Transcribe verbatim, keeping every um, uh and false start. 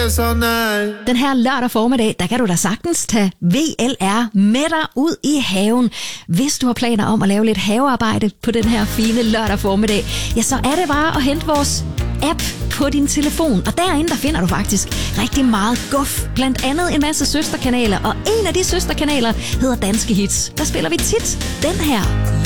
Den her lørdag formiddag, der kan du da sagtens tage V L R med dig ud i haven. Hvis du har planer om at lave lidt havearbejde på den her fine lørdag formiddag, ja, så er det bare at hente vores app på din telefon. Og derinde, der finder du faktisk rigtig meget guf. Blandt andet en masse søsterkanaler. Og en af de søsterkanaler hedder Danske Hits. Der spiller vi tit den her.